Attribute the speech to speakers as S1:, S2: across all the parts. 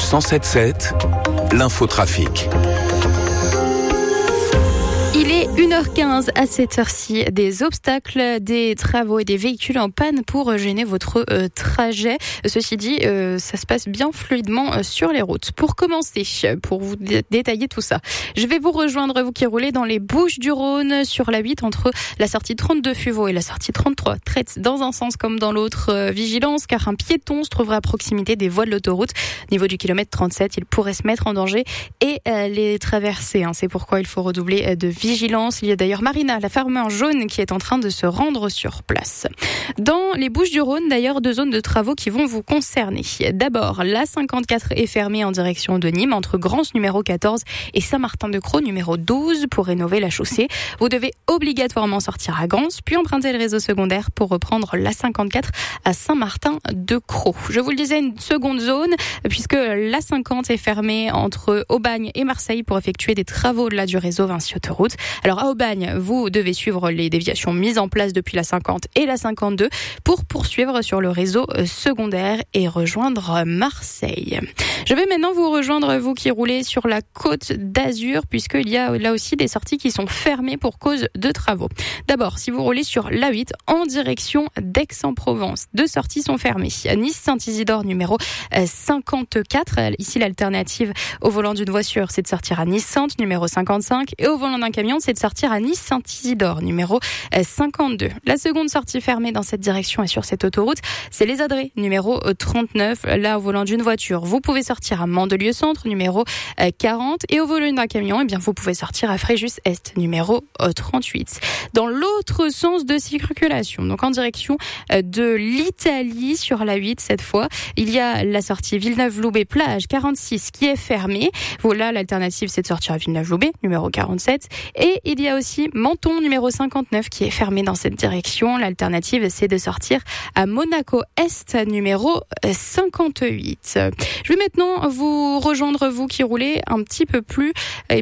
S1: 107.7, l'infotrafic.
S2: Il est 1h15 à cette heure-ci. Des obstacles, des travaux et des véhicules en panne pour gêner votre trajet. Ceci dit, ça se passe bien fluidement sur les routes. Pour commencer, pour vous détailler tout ça, je vais vous rejoindre, vous qui roulez dans les Bouches-du-Rhône sur la 8 entre la sortie 32 Fuveau et la sortie 33. Traite dans un sens comme dans l'autre. Vigilance car un piéton se trouvera à proximité des voies de l'autoroute. Niveau du kilomètre 37, il pourrait se mettre en danger et les traverser. C'est pourquoi il faut redoubler de vigilance. Il y a d'ailleurs Marina, la ferme jaune, qui est en train de se rendre sur place. Dans les Bouches-du-Rhône, d'ailleurs, 2 zones de travaux qui vont vous concerner. D'abord, la 54 est fermée en direction de Nîmes, entre Grance numéro 14 et Saint-Martin-de-Crau numéro 12 pour rénover la chaussée. Vous devez obligatoirement sortir à Grance, puis emprunter le réseau secondaire pour reprendre la 54 à Saint-Martin-de-Crau. Je vous le disais, une seconde zone, puisque la 50 est fermée entre Aubagne et Marseille pour effectuer des travaux au-delà du réseau Vinci Autoroute. Alors à Aubagne, vous devez suivre les déviations mises en place depuis la 50 et la 52 pour poursuivre sur le réseau secondaire et rejoindre Marseille. Je vais maintenant vous rejoindre, vous qui roulez sur la Côte d'Azur, puisqu'il y a là aussi des sorties qui sont fermées pour cause de travaux. D'abord, si vous roulez sur l'A8 en direction d'Aix-en-Provence, 2 sorties sont fermées. Nice-Saint-Isidore numéro 54. Ici, l'alternative au volant d'une voiture, c'est de sortir à Nice-Sainte numéro 55 et au volant d'un camion, c'est de sortir à Nice-Saint-Isidore numéro 52. La seconde sortie fermée dans cette direction et sur cette autoroute, c'est les Adrets numéro 39. Là, au volant d'une voiture, vous pouvez sortir à Mandelieu-Centre numéro 40 et au volant d'un camion, vous pouvez sortir à Fréjus-Est numéro 38. Dans l'autre sens de circulation, donc en direction de l'Italie sur la 8 cette fois, il y a la sortie Villeneuve-Loubet-Plage 46 qui est fermée. Voilà, l'alternative, c'est de sortir à Villeneuve-Loubet numéro 47. Et il y a aussi Menton numéro 59 qui est fermé dans cette direction. L'alternative, c'est de sortir à Monaco-Est numéro 58. Je vais maintenant vous rejoindre, vous qui roulez un petit peu plus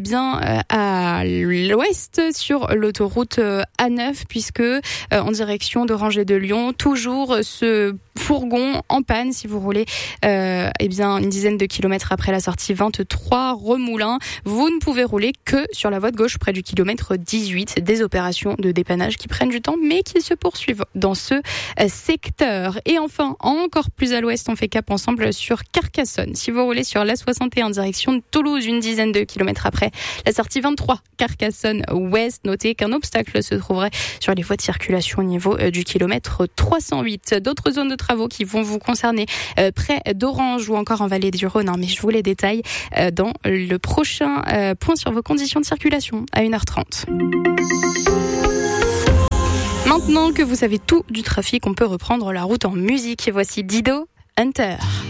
S2: à l'ouest sur l'autoroute A9, puisque en direction d'Orange et de Lyon, toujours ce fourgon en panne si vous roulez une dizaine de kilomètres après la sortie 23 Remoulins. Vous ne pouvez rouler que sur la voie de gauche près du kilomètre 18. Des opérations de dépannage qui prennent du temps mais qui se poursuivent dans ce secteur. Et enfin, encore plus à l'ouest, on fait cap ensemble sur Carcassonne. Si vous roulez sur l'A61 en direction de Toulouse, une dizaine de kilomètres après la sortie 23 Carcassonne ouest, notez qu'un obstacle se trouverait sur les voies de circulation au niveau du kilomètre 308. D'autres zones de travaux qui vont vous concerner près d'Orange ou encore en vallée du Rhône, mais je vous les détaille dans le prochain point sur vos conditions de circulation à 1h30. Maintenant que vous savez tout du trafic, on peut reprendre la route en musique. Et voici Dido Hunter.